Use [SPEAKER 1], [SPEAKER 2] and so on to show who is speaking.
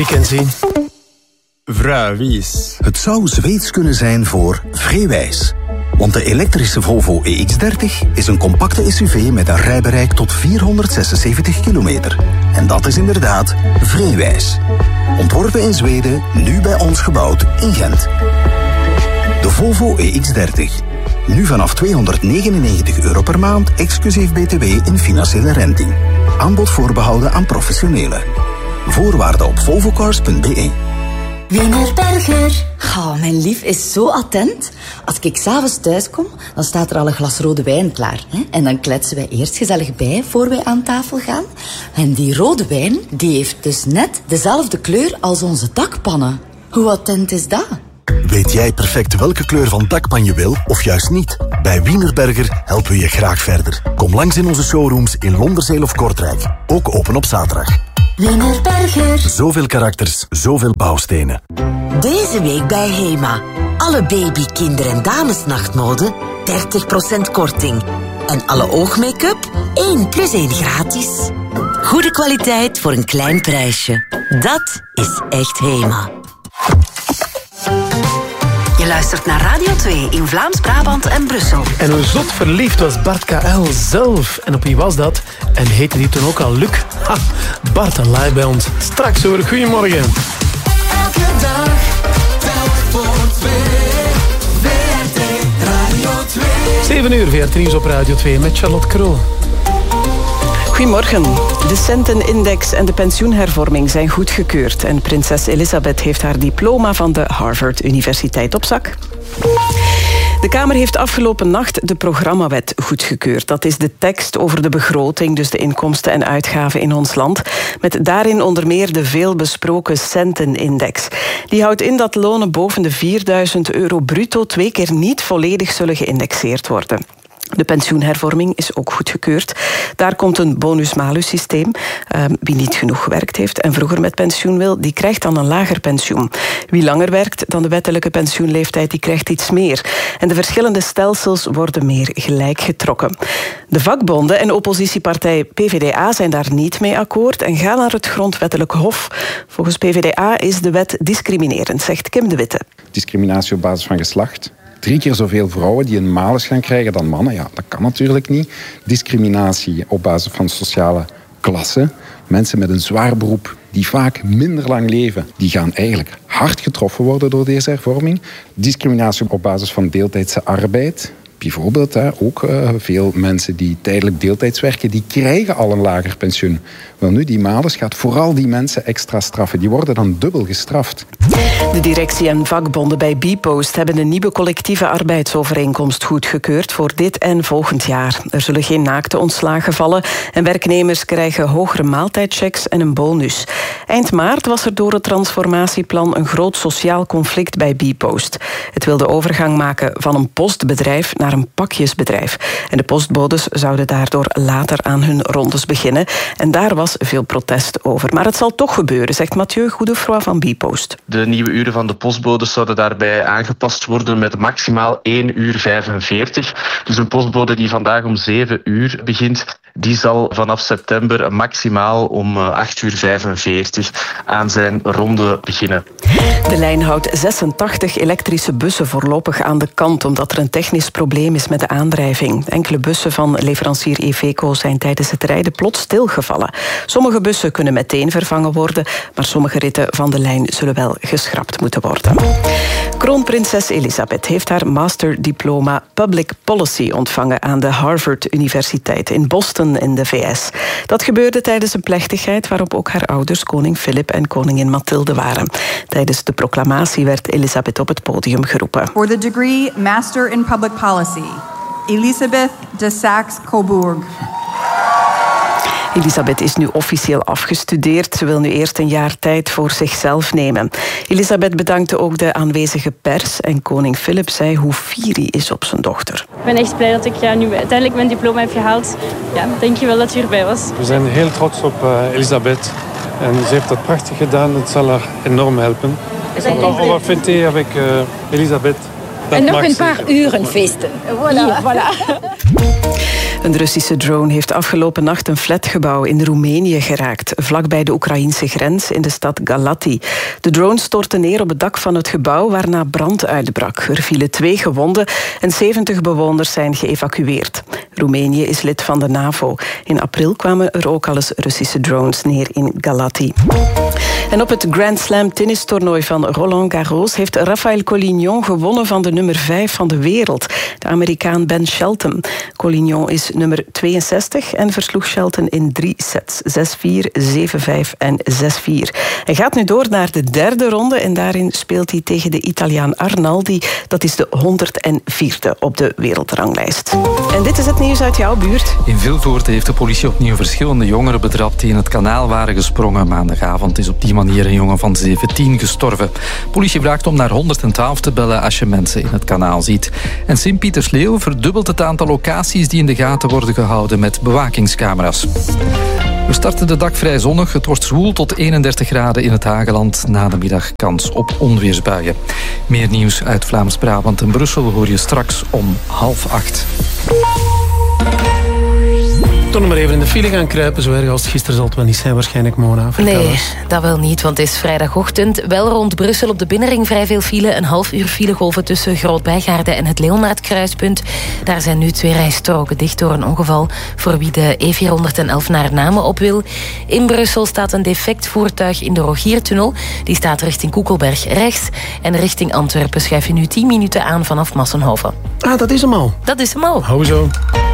[SPEAKER 1] Je kan zien. Vrijwies.
[SPEAKER 2] Het zou Zweeds kunnen zijn voor Vreewijs. Want de elektrische Volvo EX30 is een compacte SUV met een rijbereik tot 476 kilometer. En dat is inderdaad Vreewijs. Ontworpen in Zweden, nu bij ons gebouwd in Gent. De Volvo EX30. Nu vanaf €299 per maand, exclusief BTW in financiële renting. Aanbod voorbehouden aan professionelen. Voorwaarden op volvocars.be.
[SPEAKER 3] Wienerberger. Oh, mijn lief is zo attent. Als ik 's avonds thuis kom, dan staat er al een glas rode wijn klaar. Hè? En dan kletsen wij eerst gezellig bij, voor wij aan tafel gaan. En die rode wijn, die heeft dus net dezelfde kleur als onze dakpannen. Hoe attent is dat?
[SPEAKER 4] Weet jij perfect welke kleur van dakpan je wil, of juist niet? Bij Wienerberger helpen we je graag verder. Kom langs in onze showrooms in Londerzeel of Kortrijk. Ook open op zaterdag.
[SPEAKER 3] Wienerberger.
[SPEAKER 4] Zoveel karakters, zoveel bouwstenen.
[SPEAKER 5] Deze week bij HEMA. Alle baby, kinder- en damesnachtmode 30% korting. En alle oogmake-up 1 + 1 gratis. Goede kwaliteit voor een klein prijsje. Dat is echt HEMA.
[SPEAKER 6] Je luistert naar Radio 2 in Vlaams-Brabant en Brussel.
[SPEAKER 1] En hoe zot verliefd was Bart KL zelf. En op wie was dat? En heette die toen ook al Luc? Ha, Bart live bij ons. Straks hoor, goedemorgen.
[SPEAKER 7] Elke dag, telk voor 2. WRT Radio 2.
[SPEAKER 1] 7 uur, VRT Nieuws op Radio 2 met Charlotte Krol.
[SPEAKER 8] Goedemorgen. De Centenindex en de pensioenhervorming zijn goedgekeurd. En prinses Elisabeth heeft haar diploma van de Harvard Universiteit op zak. De Kamer heeft afgelopen nacht de programmawet goedgekeurd. Dat is de tekst over de begroting, dus de inkomsten en uitgaven in ons land. Met daarin onder meer de veelbesproken Centenindex. Die houdt in dat lonen boven de €4.000 bruto 2 keer niet volledig zullen geïndexeerd worden. De pensioenhervorming is ook goedgekeurd. Daar komt een bonus-malus-systeem. Wie niet genoeg gewerkt heeft en vroeger met pensioen wil, die krijgt dan een lager pensioen. Wie langer werkt dan de wettelijke pensioenleeftijd, die krijgt iets meer. En de verschillende stelsels worden meer gelijk getrokken. De vakbonden en oppositiepartij PvdA zijn daar niet mee akkoord en gaan naar het grondwettelijk hof. Volgens PvdA is de wet discriminerend, zegt Kim de Witte.
[SPEAKER 9] Discriminatie op basis van geslacht. 3 keer zoveel vrouwen die een malus gaan krijgen dan mannen. Ja, dat kan natuurlijk niet. Discriminatie op basis van sociale klasse. Mensen met een zwaar beroep die vaak minder lang leven, die gaan eigenlijk hard getroffen worden door deze hervorming. Discriminatie op basis van deeltijdse arbeid. Bijvoorbeeld ook veel mensen die tijdelijk deeltijds werken, die krijgen al een lager pensioen. Wel nu, die malus gaat vooral die mensen extra straffen. Die worden dan dubbel gestraft.
[SPEAKER 8] De directie en vakbonden bij Bpost hebben een nieuwe collectieve arbeidsovereenkomst goedgekeurd voor dit en volgend jaar. Er zullen geen naakte ontslagen vallen en werknemers krijgen hogere maaltijdchecks en een bonus. Eind maart was er door het transformatieplan een groot sociaal conflict bij Bpost. Het wil de overgang maken van een postbedrijf naar een pakjesbedrijf. En de postbodes zouden daardoor later aan hun rondes beginnen. En daar was veel protest over. Maar het zal toch gebeuren, zegt Mathieu Goedefroy van Bpost.
[SPEAKER 10] De nieuwe uren van de postbodes zouden daarbij aangepast worden met maximaal 1:45. Dus een postbode die vandaag om 7 uur begint, die zal vanaf september maximaal om 8:45 aan zijn ronde beginnen.
[SPEAKER 8] De lijn houdt 86 elektrische bussen voorlopig aan de kant, omdat er een technisch probleem is met de aandrijving. Enkele bussen van leverancier Iveco zijn tijdens het rijden plots stilgevallen. Sommige bussen kunnen meteen vervangen worden, maar sommige ritten van de lijn zullen wel geschrapt moeten worden. Kroonprinses Elisabeth heeft haar masterdiploma Public Policy ontvangen aan de Harvard Universiteit in Boston in de VS. Dat gebeurde tijdens een plechtigheid waarop ook haar ouders koning Philip en koningin Mathilde waren. Tijdens de proclamatie werd Elisabeth op het podium geroepen.
[SPEAKER 11] For the degree Master in Public Policy, Elisabeth de Saxe-Coburg.
[SPEAKER 8] Elisabeth is nu officieel afgestudeerd. Ze wil nu eerst een jaar tijd voor zichzelf nemen. Elisabeth bedankte ook de aanwezige pers en koning Philip zei hoe fier hij is op zijn dochter.
[SPEAKER 12] Ik ben echt blij dat ik nu uiteindelijk mijn diploma heb gehaald. Ja, denk je wel dat je erbij was.
[SPEAKER 13] We zijn heel trots op Elisabeth. En ze heeft dat prachtig gedaan. Het zal haar enorm helpen. On va fêter avec Elisabeth.
[SPEAKER 14] En nog een paar uren feesten. Voilà.
[SPEAKER 8] Een Russische drone heeft afgelopen nacht een flatgebouw in Roemenië geraakt, vlakbij de Oekraïnse grens in de stad Galati. De drone stortte neer op het dak van het gebouw, waarna brand uitbrak. Er vielen 2 gewonden en 70 bewoners zijn geëvacueerd. Roemenië is lid van de NAVO. In april kwamen er ook al eens Russische drones neer in Galati. En op het Grand Slam tennistoernooi van Roland Garros heeft Rafael Collignon gewonnen van de nummer 5 van de wereld, de Amerikaan Ben Shelton. Collignon is nummer 62 en versloeg Shelton in 3 sets. 6-4, 7-5 en 6-4. Hij gaat nu door naar de derde ronde en daarin speelt hij tegen de Italiaan Arnaldi. Dat is de 104e op de wereldranglijst. En dit is het nieuws uit jouw buurt.
[SPEAKER 14] In Vilvoorde heeft de politie opnieuw verschillende jongeren betrapt die in het kanaal waren gesprongen. Maandagavond is op die manier een jongen van 17 gestorven. Politie vraagt om naar 112 te bellen als je mensen in het kanaal ziet. En Sint-Pietersleeuw verdubbelt het aantal locaties die in de gaten worden gehouden met bewakingscamera's. We starten de dag vrij zonnig. Het wordt zwoel tot 31 graden in het Hageland. Na de middag kans op onweersbuien. Meer nieuws uit Vlaams-Brabant en Brussel hoor je straks om 7:30.
[SPEAKER 1] Toch nog maar even in de file gaan kruipen. Zo erg als het gisteren zal het wel niet zijn waarschijnlijk, Mona.
[SPEAKER 15] Nee, dat wel niet, want het is vrijdagochtend. Wel rond Brussel op de binnenring vrij veel file. Een half uur filegolven tussen Groot-Bijgaarde en het Leonardkruispunt. Daar zijn nu 2 rijstroken dicht door een ongeval. Voor wie de E411 naar Namen op wil. In Brussel staat een defect voertuig in de Rogiertunnel. Die staat richting Koekelberg rechts. En richting Antwerpen schuif je nu 10 minuten aan vanaf Massenhoven.
[SPEAKER 1] Ah, dat is hem al.
[SPEAKER 15] Dat is hem al.
[SPEAKER 1] Hou zo.